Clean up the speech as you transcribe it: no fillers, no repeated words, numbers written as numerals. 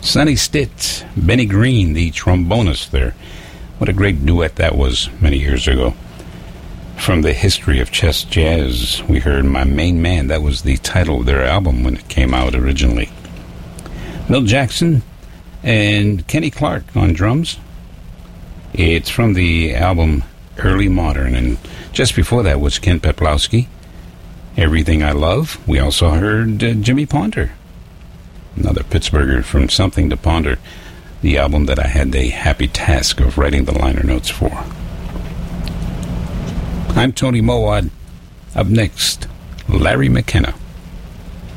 Sonny Stitt, Benny Green, the trombonist there. What a great duet that was many years ago. From the history of chess jazz, we heard My Main Man. That was the title of their album when it came out originally. Milt Jackson and Kenny Clark on drums. It's from the album Early Modern. And just before that was Ken Peplowski, Everything I Love. We also heard Jimmy Ponder, another Pittsburgher from Something to Ponder, the album that I had the happy task of writing the liner notes for. I'm Tony Mowat. Up next, Larry McKenna.